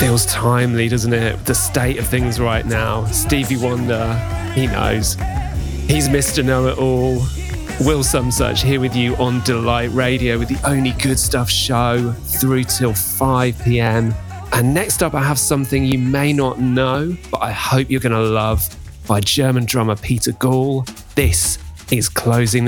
Feels timely, doesn't it? The state of things right now. Stevie Wonder, he knows. He's Mr. Know-It-All. Will Some Such here with you on Delight Radio with the Only Good Stuff show through till 5 p.m. And next up, I have something you may not know, but I hope you're going to love, by German drummer Peter Gall. This is Closing